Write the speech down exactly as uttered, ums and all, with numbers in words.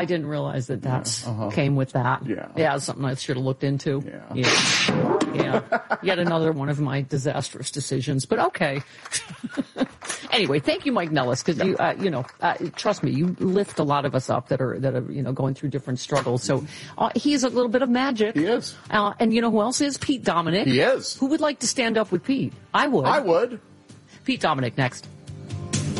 I didn't realize that that Yeah, uh-huh. came with that. Yeah. Yeah, something I should have looked into. Yeah. Yeah. Yeah. Yet another one of my disastrous decisions, but okay. Anyway, thank you, Mike Nellis, because you, uh, you know, uh, trust me, you lift a lot of us up that are, that are, you know, going through different struggles. So, uh, he's a little bit of magic. He is. Uh, and you know who else is? Pete Dominic. He is. Who would like to stand up with Pete? I would. I would. Pete Dominic next.